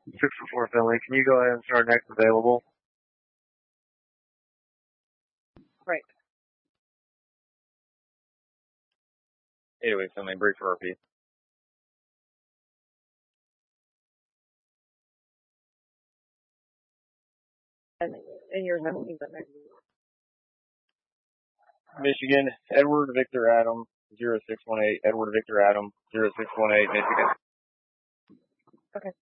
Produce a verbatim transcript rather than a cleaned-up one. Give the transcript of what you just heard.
six four Finley, can you go ahead and start next available? Right. eight oh eight Finley, break for R P. And, and you're having that next. Michigan, Edward Victor Adam, zero six one eight, Edward Victor Adam, zero six one eight, Michigan. Okay.